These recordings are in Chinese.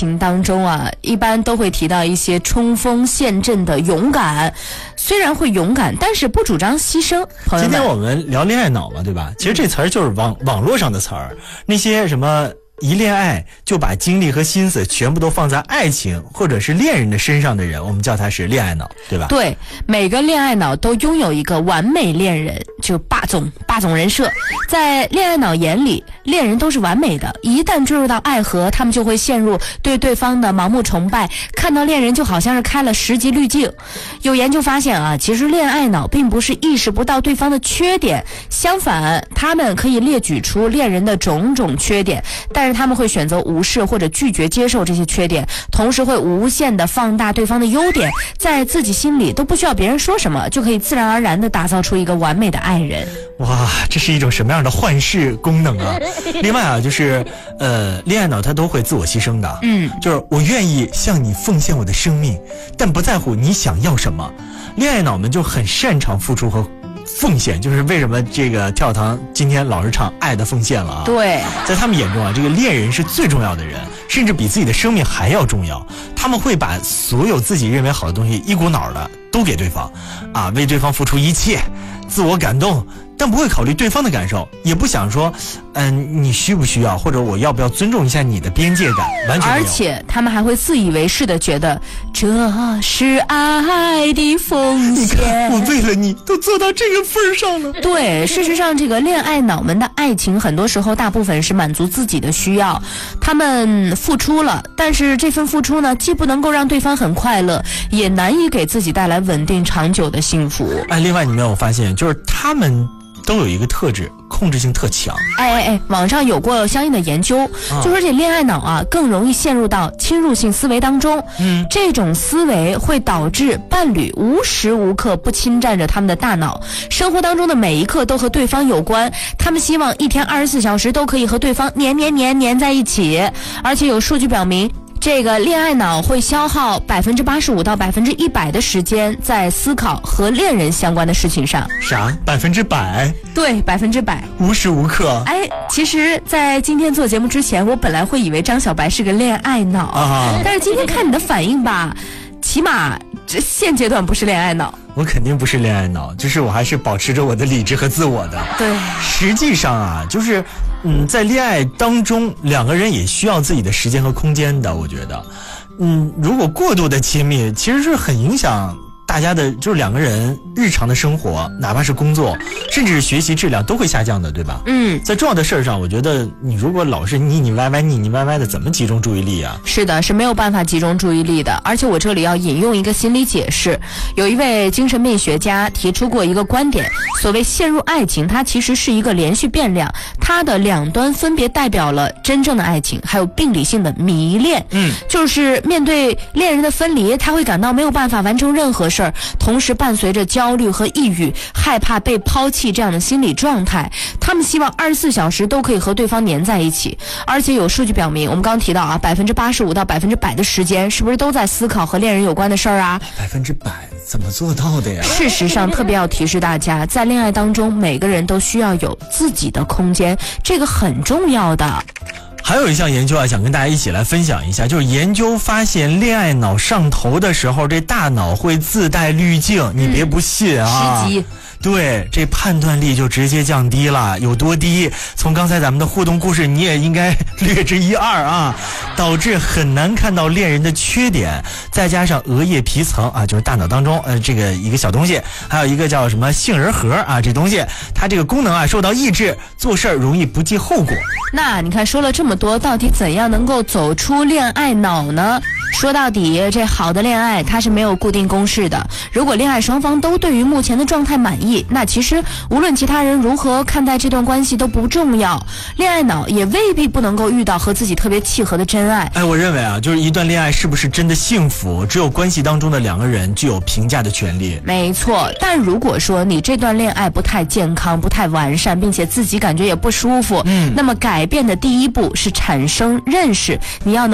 情当中啊，一般都会提到一些冲锋陷阵的勇敢。虽然会勇敢，但是不主张牺牲。朋友们， 今天我们聊恋爱脑嘛，对吧？其实这词儿就是网络上的词儿，那些什么一恋爱就把精力和心思全部都放在爱情或者是恋人的身上的人，我们叫他是恋爱脑，对吧？ 对，每个恋爱脑都拥有一个完美恋人，就霸总人设。在恋爱脑眼里，恋人都是完美的，一旦坠入到爱河，他们就会陷入对对方的盲目崇拜，看到恋人就好像是开了10级滤镜。有研究发现啊，其实恋爱脑并不是意识不到对方的缺点，相反，他们可以列举出恋人的种种缺点，但是他们会选择无视或者拒绝接受这些缺点，同时会无限的放大对方的优点，在自己心里都不需要别人说什么，就可以自然而然的打造出一个完美的爱人。 哇，这是一种什么样的幻视功能啊？另外啊，就是恋爱脑他都会自我牺牲的，就是我愿意向你奉献我的生命，但不在乎你想要什么。恋爱脑们就很擅长付出和奉献，就是为什么这个跳堂今天老是唱爱的奉献了啊？ 对， 在他们眼中啊，这个恋人是最重要的人，甚至比自己的生命还要重要。他们会把所有自己认为好的东西一股脑的都给对方，啊，为对方付出一切，自我感动，但不会考虑对方的感受，也不想说，你需不需要，或者我要不要尊重一下你的边界感，完全没有。 而且他们还会自以为是的觉得这是爱的奉献。 你看，我为了你都做到这个份上了。 对，事实上，这个恋爱脑们的爱情，很多时候大部分是满足自己的需要，他们付出了，但是这份付出呢，既不能够让对方很快乐，也难以给自己带来稳定长久的幸福。 另外你没有发现，就是他们都有一个特质，控制性特强。 网上有过相应的研究，就说这恋爱脑啊更容易陷入到侵入性思维当中。这种思维会导致伴侣无时无刻不侵占着他们的大脑，生活当中的每一刻都和对方有关。他们希望一天24小时都可以和对方黏在一起，而且有数据表明，这个恋爱脑会消耗85%到100%的时间在思考和恋人相关的事情上。 啥？100%？ 对，100%， 无时无刻。 其实，在今天做节目之前，我本来会以为张小白是个恋爱脑，但是今天看你的反应吧，起码这现阶段不是恋爱脑。 我肯定不是恋爱脑，就是我还是保持着我的理智和自我的。 对， 实际上啊，就是在恋爱当中，两个人也需要自己的时间和空间的。我觉得，如果过度的亲密，其实是很影响大家的，就是两个人日常的生活，哪怕是工作，甚至是学习质量都会下降的，对吧？在重要的事儿上，我觉得你如果老是腻歪歪的，怎么集中注意力啊？ 是的，是没有办法集中注意力的。而且我这里要引用一个心理解释，有一位精神病学家提出过一个观点，所谓陷入爱情，它其实是一个连续变量，它的两端分别代表了真正的爱情，还有病理性的迷恋。就是面对恋人的分离，他会感到没有办法完成任何事儿，同时伴随着焦虑和抑郁，害怕被抛弃这样的心理状态。他们希望24小时都可以和对方黏在一起，而且有数据表明，我们刚刚提到啊，85%到100%的时间是不是都在思考和恋人有关的事儿啊 ？100%怎么做到的呀？ 事实上，特别要提示大家，在恋爱当中，每个人都需要有自己的空间，这个很重要的。 还有一项研究啊，想跟大家一起来分享一下，就是研究发现，恋爱脑上头的时候，这大脑会自带滤镜，你别不信啊。 10级。 对，这判断力就直接降低了，有多低？从刚才咱们的互动故事，你也应该略知一二啊。导致很难看到恋人的缺点，再加上额叶皮层啊，就是大脑当中这个一个小东西，还有一个叫什么杏仁核啊，这东西它这个功能啊受到抑制，做事儿容易不计后果。 那你看说了这么多，到底怎样能够走出恋爱脑呢？说到底，这好的恋爱它是没有固定公式的。如果恋爱双方都对于目前的状态满意，那其实无论其他人如何看待这段关系都不重要。恋爱脑也未必不能够遇到和自己特别契合的真爱。 我认为啊，就是一段恋爱是不是真的幸福，只有关系当中的两个人具有评价的权利。 没错，但如果说你这段恋爱不太健康、不太完善，并且自己感觉也不舒服，那么改变的第一步是产生认识，你要能够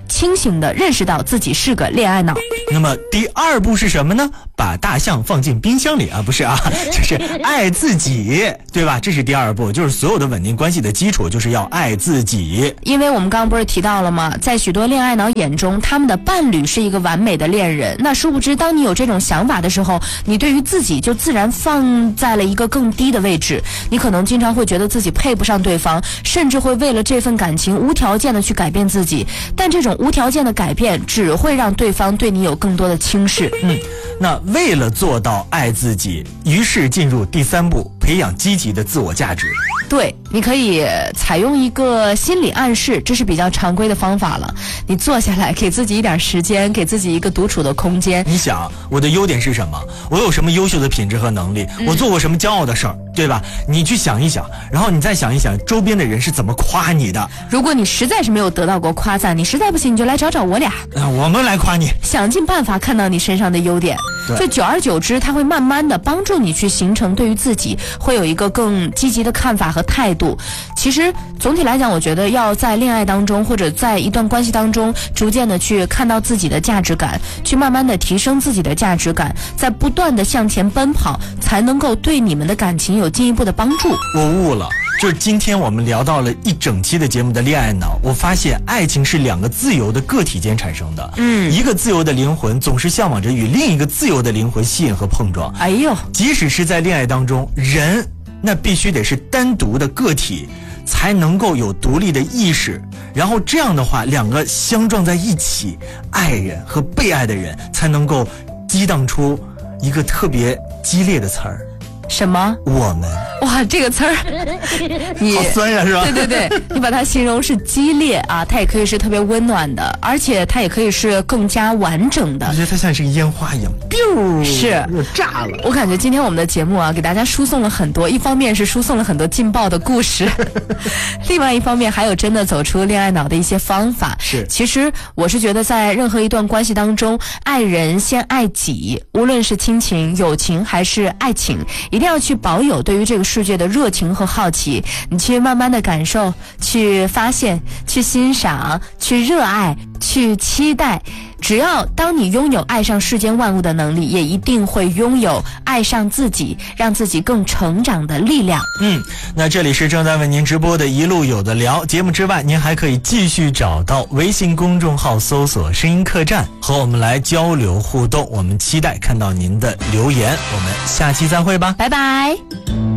清醒地认识到自己是个恋爱脑。 那么第2步是什么呢？把大象放进冰箱里啊，不是啊，就是爱自己，对吧？这是第2步，就是所有的稳定关系的基础，就是要爱自己。 因为我们刚刚不是提到了吗？在许多恋爱脑眼中，他们的伴侣是一个完美的恋人。那殊不知，当你有这种想法的时候，你对于自己就自然放在了一个更低的位置。你可能经常会觉得自己配不上对方，甚至会为了这份感情无条件的去改变自己。但这种无条件的改变，只会让对方对你有更多的轻视。 那为了做到爱自己，于是进入第3步，培养积极的自我价值。 对，你可以采用一个心理暗示，这是比较常规的方法了。你坐下来，给自己一点时间，给自己一个独处的空间。 你想，我的优点是什么？我有什么优秀的品质和能力？我做过什么骄傲的事儿，对吧？你去想一想，然后你再想一想周边的人是怎么夸你的。 如果你实在是没有得到过夸赞，你实在不行，你就来找找我俩， 我们来夸你， 想尽办法看到你身上的优点。就久而久之，它会慢慢的帮助你去形成对于自己会有一个更积极的看法和态度。其实总体来讲，我觉得要在恋爱当中或者在一段关系当中，逐渐的去看到自己的价值感，去慢慢的提升自己的价值感，在不断的向前奔跑，才能够对你们的感情有进一步的帮助。 我悟了。就是今天我们聊到了一整期的节目的恋爱脑，我发现爱情是2个自由的个体间产生的。一个自由的灵魂总是向往着与另一个自由的灵魂吸引和碰撞。 哎呦， 即使是在恋爱当中，人那必须得是单独的个体，才能够有独立的意识，然后这样的话2个相撞在一起，爱人和被爱的人才能够激荡出一个特别激烈的词儿。 什么？ 我们。 哇，这个词儿，你好酸呀，是吧？ 对对对，你把它形容是激烈啊，它也可以是特别温暖的，而且它也可以是更加完整的。 我觉得它像是个烟花一样， 是炸了。 我感觉今天我们的节目啊，给大家输送了很多，一方面是输送了很多劲爆的故事，另外一方面还有真的走出恋爱脑的一些方法。 是， 其实我是觉得在任何一段关系当中，爱人先爱己，无论是亲情、友情还是爱情，一定要去保有对于这个世界的热情和好奇，你去慢慢的感受，去发现，去欣赏，去热爱，去期待。只要当你拥有爱上世间万物的能力，也一定会拥有爱上自己，让自己更成长的力量。 那这里是正在为您直播的一路有的聊节目之外，您还可以继续找到微信公众号搜索声音客栈，和我们来交流互动，我们期待看到您的留言，我们下期再会吧， 拜拜。